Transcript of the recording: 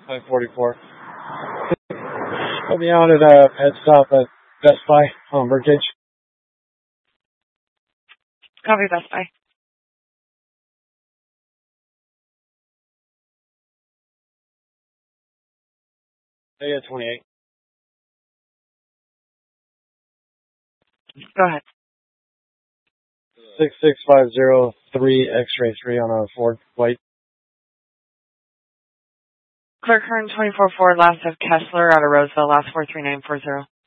544. Put me out at head stop at Best Buy on Birdcage. Copy, Best Buy. Area 28. Go ahead. 66503 X-ray 3 on a Ford White. Clerk Hearn 24-4, last of Kessler out of Roseville, last 43940.